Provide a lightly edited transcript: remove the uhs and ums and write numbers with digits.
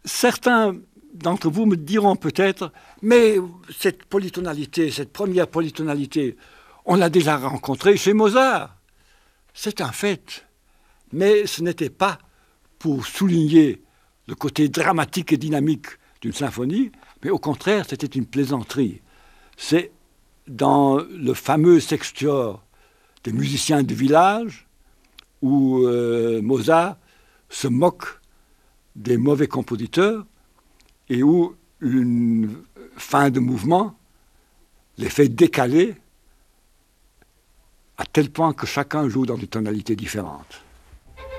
Certains d'entre vous me diront peut-être, mais cette polytonalité, cette première polytonalité, on l'a déjà rencontrée chez Mozart. C'est un fait. Mais ce n'était pas pour souligner le côté dramatique et dynamique d'une symphonie, mais au contraire, c'était une plaisanterie. C'est dans le fameux sextuor des musiciens du village où Mozart se moque des mauvais compositeurs et où une fin de mouvement les fait décaler à tel point que chacun joue dans des tonalités différentes.